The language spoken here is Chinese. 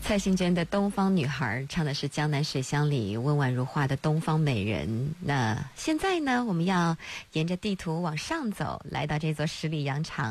蔡幸娟的《东方女孩》唱的是江南水乡里温婉如画的东方美人。那现在呢，我们要沿着地图往上走，来到这座十里洋场。